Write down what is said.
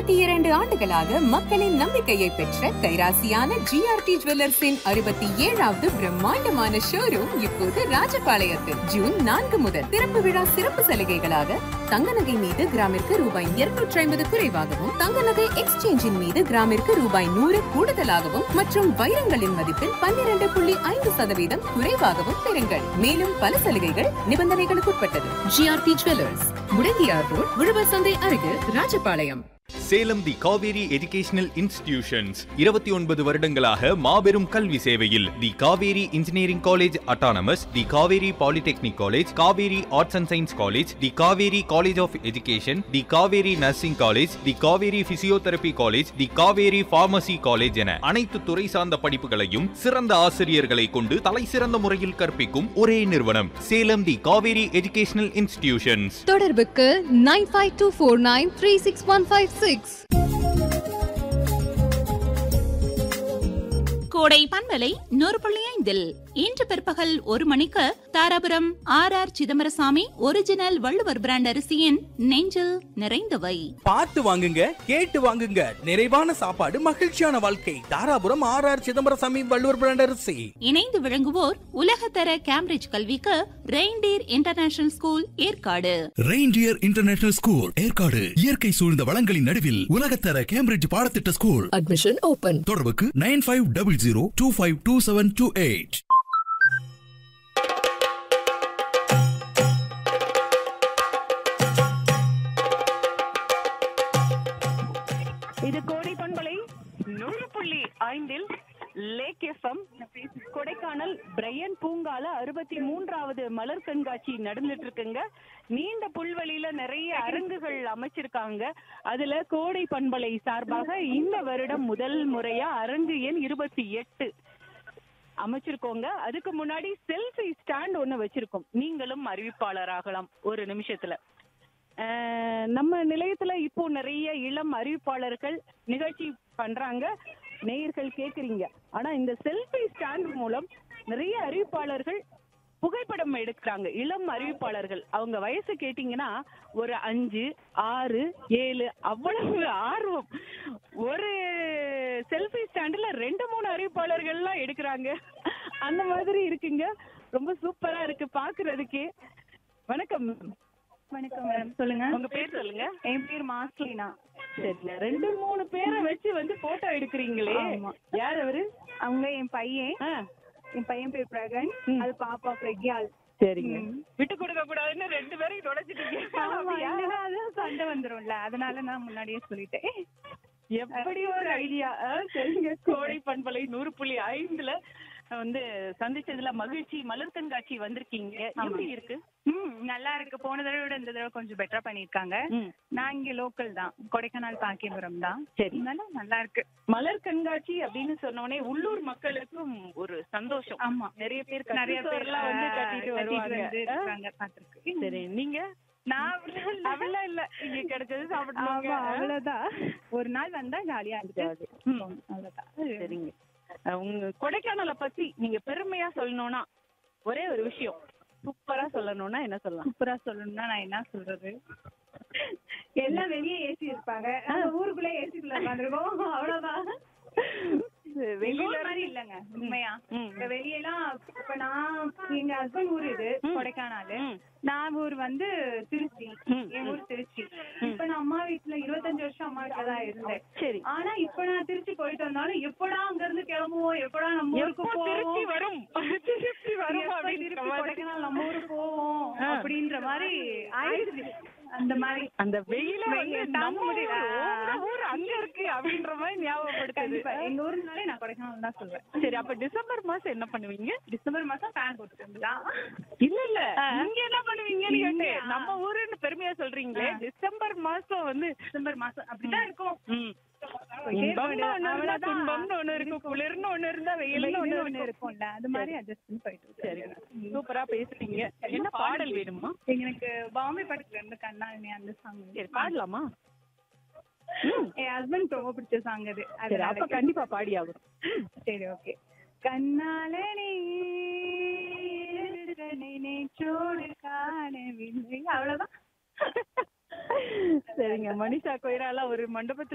62 ஆண்டுகளாக மக்களின் நம்பிக்கையை பெற்ற கைராசியான ஜிஆர்டி ஜுவல்லர்ஸின் 67வது பிரம்மாண்டமான ஷோரூம் இப்போது ராஜபாளையத்தில் ஜூன் 4 முதல் திறப்பு விழா சிறப்பு சலுகைகளாக தங்க நகை மீது கிராமிற்கு ரூபாய் 250 குறைவாகவும், தங்க நகை எக்ஸ்சேஞ்சின் மீது கிராமிற்கு ரூபாய் 100 கூடுதலாகவும் மற்றும் வைரங்களின் மதிப்பில் 12.5% குறைவாகவும் பெறுங்கள். மேலும் பல சலுகைகள் நிபந்தனைகளுக்குட்பட்டது. ஜிஆர்டி ஜுவல்லர்ஸ், முடங்கியார் ரோட், உழவர் சந்தை அருகில், ராஜபாளையம். சேலம் தி காவேரி எஜுகேஷனல் இன்ஸ்டிடியூஷன்ஸ் 29 வருடங்களாக மாபெரும் கல்வி சேவையில். தி Kaveri engineering college autonomous, the Kaveri polytechnic college, Kaveri arts and science college, the Kaveri college of education, the Kaveri nursing college, the Kaveri physiotherapy college, the Kaveri pharmacy college என அனைத்து துறை சார்ந்த படிப்புகளையும் சிறந்த ஆசிரியர்களை கொண்டு தலை சிறந்த முறையில் கற்பிக்கும் ஒரே நிறுவனம் சேலம் தி காவேரி எஜுகேஷனல் இன்ஸ்டிடியூஷன்ஸ். தொடர்புக்கு 9524936156. கோடை பண்பலை 100.5 இன்று பிற்பகல் 1 மணிக்கு Dharapuram R Chidambarasamy original Valluvar brand அரிசியின் நெஞ்சில் நிறைந்தவை. பார்த்து வாங்குங்க, கேட்டு வாங்குங்க. நிறைவான சாப்பாடு, மகிழ்ச்சியான வாழ்க்கை. தாராபுரம் ஆர் சிதம்பரசாமி வள்ளுவர் பிராண்ட் அரிசி. இணைந்து விளங்குவோர் உலகத்தர கேம்பிரிட்ஜ் கல்விக்கு reindeer international school Yercaud. Reindeer international school Yercaud இயற்கை சூழ்ந்த வளங்களின் நடுவில் உலகத்தர கேம்பிரிட்ஜ் பாடத்திட்ட ஸ்கூல். Admission open. தொடர்புக்கு 9500252728. இது கோடை பண்பலை 100.5 லேக் எஃப்எம். கொடைக்கானல் பிரையன் பூங்கால 63வது மலர் கண்காட்சி நடந்துட்டு இருக்குங்க. நீண்ட புல்வெளியில நிறைய அரங்குகள் அமைச்சிருக்காங்க. அதுல கோடை பண்பலை சார்பாக இந்த வருடம் முதல் முறையா அரங்கு எண் 28 அமைச்சிருக்கோங்க. அதுக்கு முன்னாடி செல்ஃபி ஸ்டாண்ட் ஒண்ணு வச்சிருக்கோம். நீங்களும் அறிவிப்பாளராகலாம் ஒரு நிமிஷத்துல. நம்ம நிலையத்துல இப்போ நிறைய இளம் அறிவிப்பாளர்கள் நிகழ்ச்சி பண்றாங்க, நேயர்கள் கேக்குறீங்க. ஆனா இந்த செல்ஃபி ஸ்டாண்ட் மூலம் நிறைய அறிவிப்பாளர்கள் புகைப்படம் எடுக்கிறாங்க. இளம் அறிவிப்பாளர்கள், அவங்க வயசு கேட்டீங்கன்னா ஒரு 5, 6, 7 அவ்வளவு ஆர்வம். ஒரு செல்ஃபி ஸ்டாண்ட்ல 2-3 அறிவிப்பாளர்கள் எல்லாம் எடுக்கிறாங்க. அந்த மாதிரி இருக்குங்க. ரொம்ப சூப்பரா இருக்கு பாக்குறதுக்கே. வணக்கம். வணக்கம் மேடம், சொல்லுங்க. உங்க பேர் சொல்லுங்க. என் பேர் மாஸ்லினா. சரிங்க, 2-3 பேரை வச்சு போட்டோ எடுக்கிறீங்களே, யார் அவரு? அவங்க என் பையன் பேர் பிரகன், அது பாப்பா பிரக்யால். சரிங்க, விட்டு கொடுக்க கூடாதுன்னு 2 பேரையும் நுழைச்சிட்டீங்க. சண்டை வந்துரும்ல, அதனால நான் முன்னாடியே சொல்லிட்டேன். எப்படி ஒரு ஐடியா. சரிங்க, கோடை பண்பலை 100.5 சந்திச்சதுல மகிழ்ச்சி. மலர் கண்காட்சி வந்திருக்கீங்க, எப்படி இருக்கு? நல்லா இருக்கு. போன தடவை விட இந்த தடவை கொஞ்சம் பெட்டரா பண்ணிருக்காங்க. நான் இங்க லோக்கல் தான், கொடைக்கானல் பாக்கியபுரம் தான். சரி, நல்லா இருக்கு. மலர் கண்காட்சி அப்படின்னு சொன்னோடனே உள்ளூர் மக்களுக்கும் ஒரு சந்தோஷம். ஆமா, நிறைய பேர் எல்லாம் கட்டிட்டு வருவாங்க. சரி, நீங்க? நான் அவ்வளவு இல்ல, இங்க கிடைச்சது சாப்பிடுவாங்க, அவ்வளவுதான். ஒரு நாள் வந்தா ஜாலியா இருந்துச்சு, அவ்வளவுதான். சரிங்க, உங்க கொடைக்கானலை பத்தி நீங்க பெருமையா சொல்லணும்னா ஒரே ஒரு விஷயம், சூப்பரா சொல்லணும்னா என்ன சொல்லலாம்? சூப்பரா சொல்லணும்னா நான் என்ன சொல்றது, எல்லாம் வெளியே ஏசி இருப்பாங்க, ஊருக்குள்ளே ஏசிக்குள்ள உட்காந்துருக்கோம், அவ்வளவுதான். வெளியில மாதிரி இல்லங்க உண்மையா. வெளியெல்லாம் இப்ப நான், எங்க ஹஸ்பண்ட் ஊர் இது கொடைக்கானல், நான் ஊர் திருச்சி, என் ஊர் திருச்சி. இப்ப நான் அம்மா வீட்டுல 25 வருஷம் அம்மா வீட்டுல தான் இருந்தேன். சரி, ஆனா இப்ப நான் திருச்சி போயிட்டு வந்தாலும் எப்படா அங்க இருந்து கிளம்புவோம், எப்படா நம்ம ஊருக்கு போவோம், கொடைக்கானல் நம்ம ஊருக்கு போவோம் அப்படின்ற மாதிரி ஆயிடுச்சு. அந்த மாதிரி அந்த வெயில தாங்க முடியல, அங்க இருக்கு அப்படின்ற மாதிரி ஞாபகப்படுத்து. எங்க ஊருனாலே நான் கொடைக்கானல் தான் சொல்றேன். சரி, அப்ப டிசம்பர் மாசம் என்ன பண்ணுவீங்க? டிசம்பர் மாசம் ஃபேன் போட்டுட்டு இல்ல நீங்க என்ன பண்ணுவீங்கன்னு கேட்டேன். நம்ம ஊருன்னு பெருமையா சொல்றீங்களே, டிசம்பர் மாசம் டிசம்பர் மாசம் அப்படிதான் இருக்கும். குளிர்னு ஒண்ணு இருந்தா வெயில்னு ஒண்ணு இருக்கும்ல, அது மாதிரி அட்ஜஸ்ட் பண்ணி போயிட்டு. சரி, சூப்பரா பேசுறீங்க. என்ன பாடல் வேணுமா? எனக்கு பாம்பே படத்துல இருந்து கண்ணாலனே அந்த சாங். சரி, பாடலாமா? என் ஹஸ்பண்ட் ரொம்ப பிடிச்ச சாங் அது. அப்ப கண்டிப்பா பாடி ஆகும். சரி, ஓகே. கண்ணாலனே அவ்வளவுதான். சரிங்க, மனிஷா கொய்ராலா ஒரு மண்டபத்துல